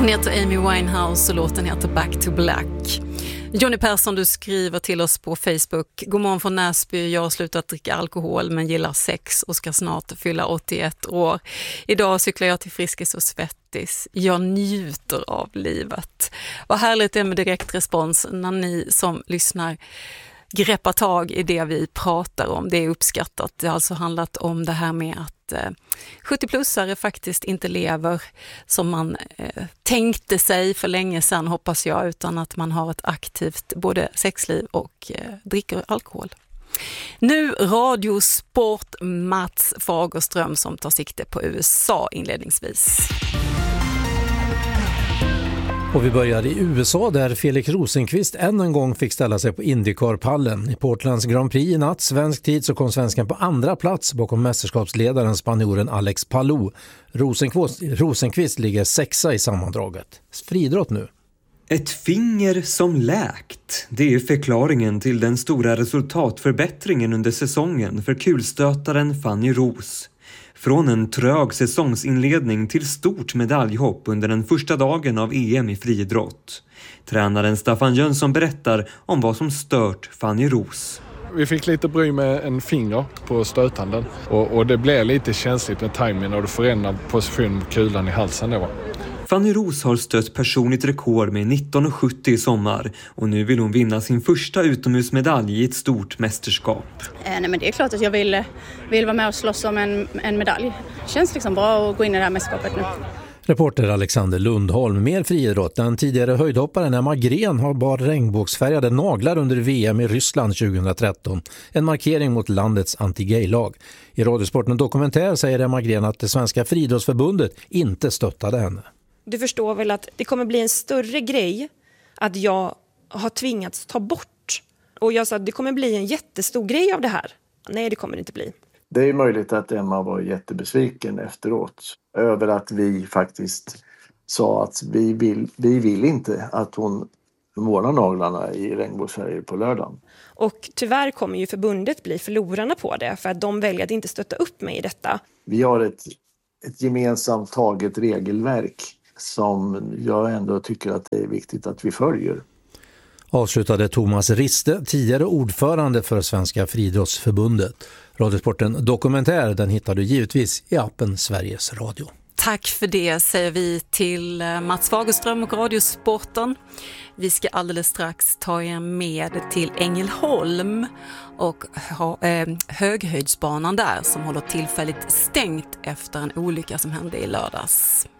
Hon heter Amy Winehouse och låten heter Back to Black. Johnny Persson, du skriver till oss på Facebook. God morgon från Näsby, jag har slutat dricka alkohol men gillar sex och ska snart fylla 81 år. Idag cyklar jag till Friskis och Svettis. Jag njuter av livet. Vad härligt det är med direktrespons när ni som lyssnar greppar tag i det vi pratar om. Det är uppskattat. Det har alltså handlat om det här med att 70-plussare faktiskt inte lever som man tänkte sig för länge sedan, hoppas jag, utan att man har ett aktivt både sexliv och dricker alkohol. Nu radiosport, Mats Fagerström som tar sikte på USA inledningsvis. Och vi börjar i USA där Felix Rosenqvist än en gång fick ställa sig på IndyCar-pallen. I Portlands Grand Prix i natt, svensk tid, så kom svenskan på andra plats bakom mästerskapsledaren spanjoren Alex Palou. Rosenqvist ligger sexa i sammandraget. Friidrott nu. Ett finger som läkt. Det är förklaringen till den stora resultatförbättringen under säsongen för kulstötaren Fanny Roos. Från en trög säsongsinledning till stort medaljhopp under den första dagen av EM i friidrott. Tränaren Staffan Jönsson berättar om vad som stört Fanny Roos. Vi fick lite bry med en finger på stötanden och det blev lite känsligt med timingen och det förändrade position på kulan i halsen då. Fanny Roos har stött personligt rekord med 19,70 i sommar och nu vill hon vinna sin första utomhusmedalj i ett stort mästerskap. Nej, men det är klart att jag vill vara med och slåss om en medalj. Det känns liksom bra att gå in i det här mästerskapet nu. Reporter Alexander Lundholm. Mer friidrott. Den tidigare höjdhopparen Emma Gren har bar regnbågsfärgade naglar under VM i Ryssland 2013. En markering mot landets anti-gay-lag. I Radiosporten Dokumentär säger Emma Gren att det svenska friidrottsförbundet inte stöttade henne. Du förstår väl att det kommer bli en större grej att jag har tvingats ta bort. Och jag sa att det kommer bli en jättestor grej av det här. Nej, det kommer det inte bli. Det är möjligt att Emma var jättebesviken efteråt över att vi faktiskt sa att vi vill inte att hon målar naglarna i regnbågsfärger på lördagen. Och tyvärr kommer ju förbundet bli förlorarna på det för att de väljer att inte stötta upp mig i detta. Vi har ett gemensamt taget regelverk som jag ändå tycker att det är viktigt att vi följer. Avslutade Thomas Riste, tidigare ordförande för Svenska friidrottsförbundet. Radiosporten Dokumentär, den hittar du givetvis i appen Sveriges Radio. Tack för det säger vi till Mats Fagerström och Radiosporten. Vi ska alldeles strax ta er med till Ängelholm och höghöjdsbanan där som håller tillfälligt stängt efter en olycka som hände i lördags.